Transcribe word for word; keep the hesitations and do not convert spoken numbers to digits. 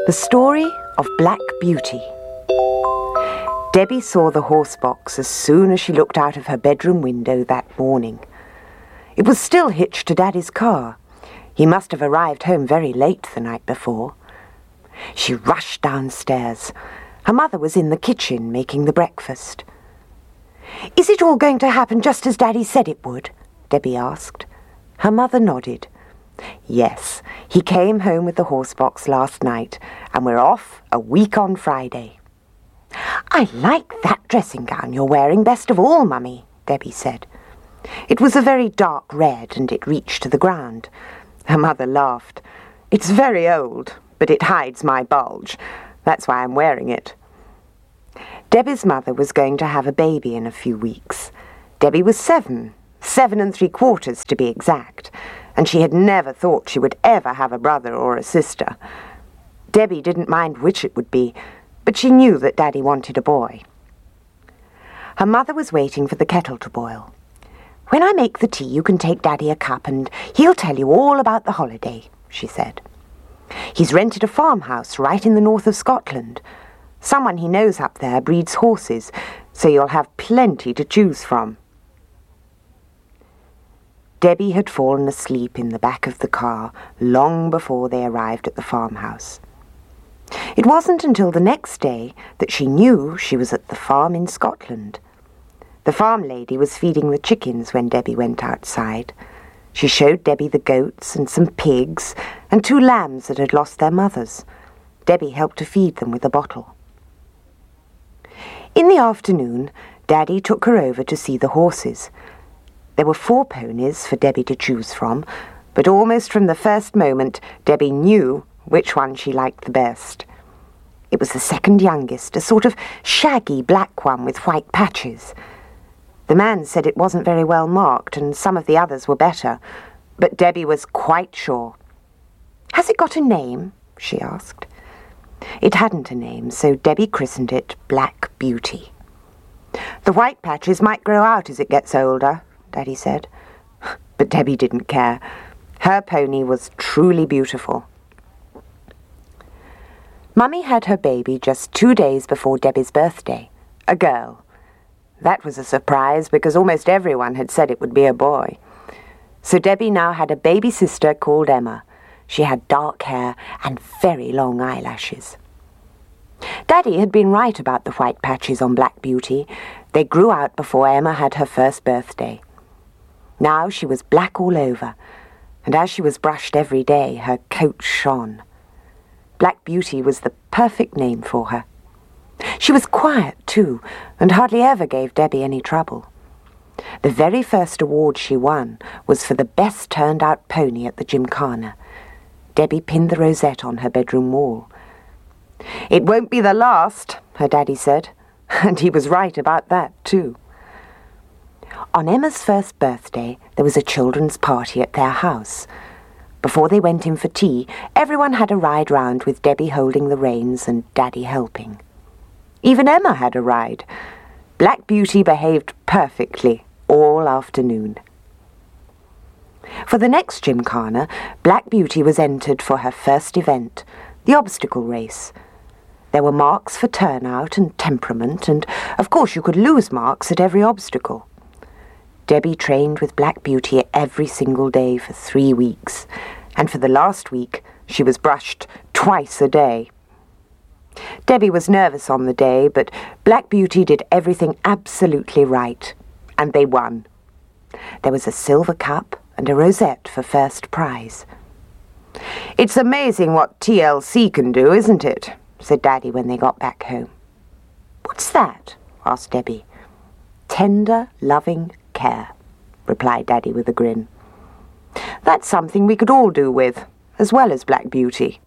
The story of Black Beauty. Debbie saw the horse box as soon as she looked out of her bedroom window that morning. It was still hitched to Daddy's car. He must have arrived home very late the night before. She rushed downstairs. Her mother was in the kitchen making the breakfast. "Is it all going to happen just as Daddy said it would?" Debbie asked. Her mother nodded. "Yes, he came home with the horse box last night, and we're off a week on Friday." "I like that dressing gown you're wearing best of all, Mummy," Debbie said. It was a very dark red, and it reached to the ground. Her mother laughed. "It's very old, but it hides my bulge. That's why I'm wearing it." Debbie's mother was going to have a baby in a few weeks. Debbie was seven, seven and three quarters to be exact, and she had never thought she would ever have a brother or a sister. Debbie didn't mind which it would be, but she knew that Daddy wanted a boy. Her mother was waiting for the kettle to boil. "When I make the tea, you can take Daddy a cup and he'll tell you all about the holiday," she said. "He's rented a farmhouse right in the north of Scotland. Someone he knows up there breeds horses, so you'll have plenty to choose from." Debbie had fallen asleep in the back of the car long before they arrived at the farmhouse. It wasn't until the next day that she knew she was at the farm in Scotland. The farm lady was feeding the chickens when Debbie went outside. She showed Debbie the goats and some pigs and two lambs that had lost their mothers. Debbie helped to feed them with a bottle. In the afternoon, Daddy took her over to see the horses. There were four ponies for Debbie to choose from, but almost from the first moment, Debbie knew which one she liked the best. It was the second youngest, a sort of shaggy black one with white patches. The man said it wasn't very well marked, and some of the others were better, but Debbie was quite sure. "Has it got a name?" she asked. It hadn't a name, so Debbie christened it Black Beauty. "The white patches might grow out as it gets older," Daddy said. But Debbie didn't care. Her pony was truly beautiful. Mummy had her baby just two days before Debbie's birthday, a girl. That was a surprise because almost everyone had said it would be a boy. So Debbie now had a baby sister called Emma. She had dark hair and very long eyelashes. Daddy had been right about the white patches on Black Beauty. They grew out before Emma had her first birthday. Now she was black all over, and as she was brushed every day, her coat shone. Black Beauty was the perfect name for her. She was quiet, too, and hardly ever gave Debbie any trouble. The very first award she won was for the best turned-out pony at the Gymkhana. Debbie pinned the rosette on her bedroom wall. "It won't be the last," her daddy said, and he was right about that, too. On Emma's first birthday, there was a children's party at their house. Before they went in for tea, everyone had a ride round with Debbie holding the reins and Daddy helping. Even Emma had a ride. Black Beauty behaved perfectly all afternoon. For the next Gymkhana, Black Beauty was entered for her first event, the obstacle race. There were marks for turnout and temperament, and of course you could lose marks at every obstacle. Debbie trained with Black Beauty every single day for three weeks, and for the last week she was brushed twice a day. Debbie was nervous on the day, but Black Beauty did everything absolutely right, and they won. There was a silver cup and a rosette for first prize. "It's amazing what T L C can do, isn't it?" said Daddy when they got back home. "What's that?" asked Debbie. "Tender, loving care," replied Daddy with a grin. "That's something we could all do with, as well as Black Beauty."